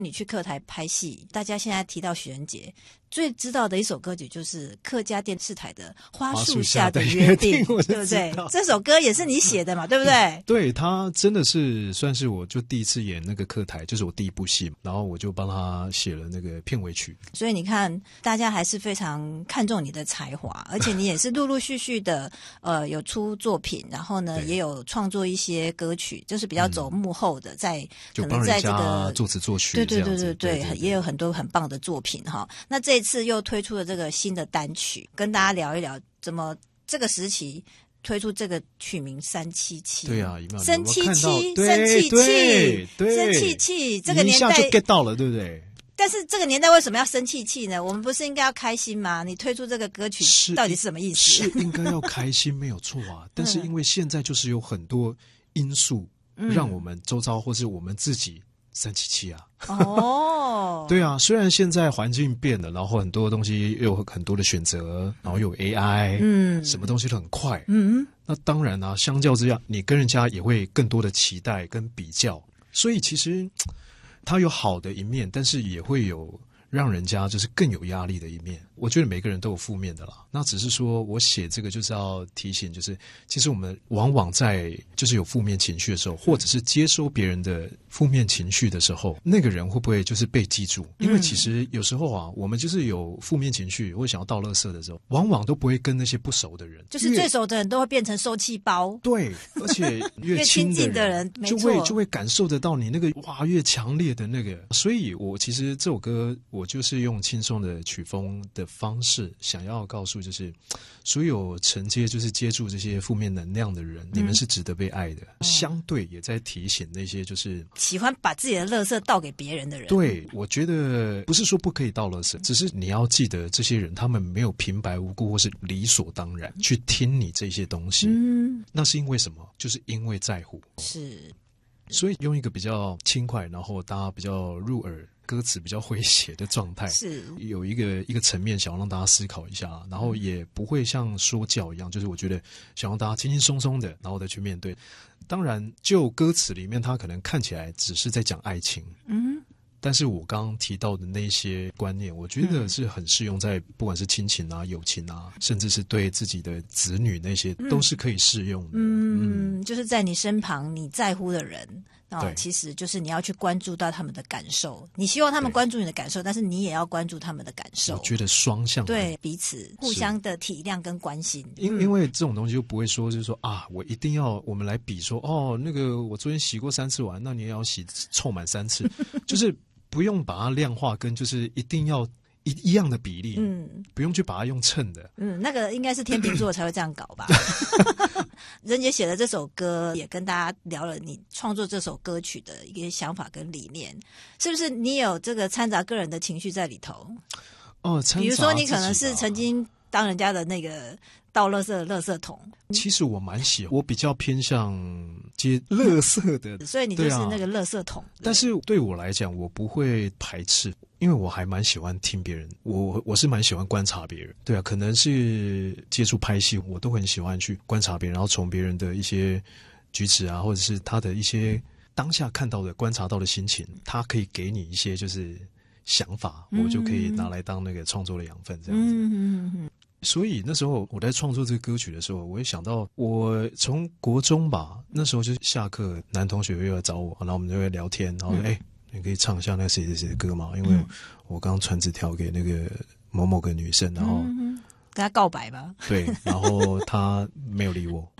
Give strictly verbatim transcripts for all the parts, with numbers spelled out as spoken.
你去客台拍戏，大家现在提到许仁杰，最知道的一首歌曲就是客家电视台的《花树下的约定》，对不对？这首歌也是你写的嘛，对不对？ 对，他真的是算是我就第一次演那个客台，就是我第一部戏，然后我就帮他写了那个片尾曲。 所以你看，大家还是非常看重你的才华，而且你也是陆陆续续的呃有出作品，然后呢也有创作一些歌曲，就是比较走幕后的，嗯、在可能在这个作词作曲， 对对对对 对, 对, 对, 对，也有很多很棒的作品哈。那这一次又推出了这个新的单曲，跟大家聊一聊怎么这个时期推出这个曲名三七七。 对啊， 三七七， 三七七， 三七七，这个年代一下就 get 到了，对不对？ 但是这个年代为什么要生气气呢？我们不是应该要开心吗？你推出这个歌曲到底是什么意思？ 是应该要开心，没有错啊。但是因为现在就是有很多因素，让我们周遭或是我们自己三七七啊。 哦， 对啊，虽然现在环境变了，然后很多东西又有很多的选择，然后又有 A I， 嗯，什么东西都很快，嗯，那当然啊，相较之下，你跟人家也会更多的期待跟比较，所以其实它有好的一面，但是也会有让人家就是更有压力的一面。我觉得每个人都有负面的啦，那只是说我写这个就是要提醒，就是其实我们往往在就是有负面情绪的时候，或者是接收别人的负面情绪的时候，那个人会不会就是被记住？因为其实有时候啊，我们就是有负面情绪或想要倒垃圾的时候，往往都不会跟那些不熟的人， 就是最熟的人都会变成受气包。 对，而且越亲近的人就会就会感受得到你那个哇越强烈的那个。所以我其实这首歌我就是用轻松的曲风的方式，想要告诉就是所有承接就是接住这些负面能量的人，嗯、你们是值得被爱的。嗯、相对也在提醒那些就是喜欢把自己的垃圾倒给别人的人。 对，我觉得不是说不可以倒垃圾，只是你要记得这些人他们没有平白无故或是理所当然去听你这些东西。嗯，那是因为什么？就是因为在乎。 是。 所以用一个比较轻快，然后大家比较入耳，歌词比较诙谐的状态， 是有一个一个层面想要让大家思考一下，然后也不会像说教一样，就是我觉得想让大家轻轻松松的，然后再去面对。当然，就歌词里面，它可能看起来只是在讲爱情，嗯。但是我刚刚提到的那些观念，我觉得是很适用在不管是亲情啊、友情啊，甚至是对自己的子女那些，嗯、都是可以适用的。 嗯，嗯就是在你身旁你在乎的人，哦，其实就是你要去关注到他们的感受。你希望他们关注你的感受，但是你也要关注他们的感受。 我觉得双向对彼此互相的体谅跟关心。 因因为这种东西就不会说就是说啊，我一定要我们来比说哦，那个我昨天洗过三次碗，那你也要洗凑满三次，就是。不用把它量化，跟就是一定要一一样的比例，嗯，不用去把它用称的， 嗯，那个应该是天秤座才会这样搞吧。任杰写的这首歌，也跟大家聊了你创作这首歌曲的一个想法跟理念，是不是？你有这个掺杂个人的情绪在里头？ 哦，掺杂， 比如说你可能是曾经当人家的那个倒垃圾的垃圾桶。 其实我蛮喜欢，我比较偏向接垃圾的， 所以你就是那个垃圾桶。 但是对我来讲，我不会排斥，因为我还蛮喜欢听别人，我我是蛮喜欢观察别人。对啊，可能是接触拍戏，我都很喜欢去观察别人，然后从别人的一些举止啊，或者是他的一些当下看到的、观察到的心情，他可以给你一些就是想法，我就可以拿来当那个创作的养分，这样子。嗯嗯嗯。所以那时候我在创作这个歌曲的时候，我也想到，我从国中吧，那时候就下课，男同学又来找我，然后我们就会聊天，然后说，哎、嗯欸，你可以唱一下那谁谁谁的歌吗？因为我刚传纸条给那个某某个女生，然后嗯跟她告白吧。 对，然后她没有理我。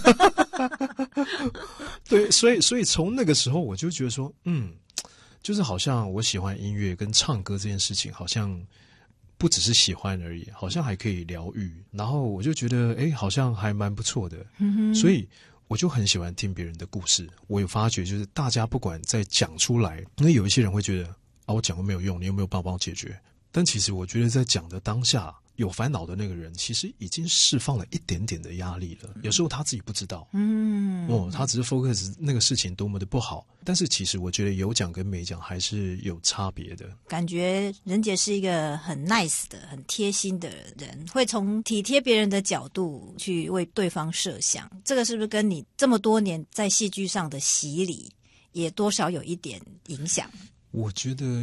对，所以所以从那个时候我就觉得说，嗯，就是好像我喜欢音乐跟唱歌这件事情，好像。不只是喜欢而已，好像还可以疗愈，然后我就觉得哎，好像还蛮不错的、嗯、所以我就很喜欢听别人的故事。我有发觉就是大家不管在讲出来，因为有一些人会觉得啊，我讲都没有用，你有没有办法帮我解决？但其实我觉得在讲的当下，有烦恼的那个人其实已经释放了一点点的压力了，有时候他自己不知道，嗯，哦，他只是 focus 那个事情多么的不好，但是其实我觉得有讲跟没讲还是有差别的。 感觉任杰是一个很 nice 的、很贴心的人，会从体贴别人的角度去为对方设想。这个是不是跟你这么多年在戏剧上的洗礼也多少有一点影响？ 我觉得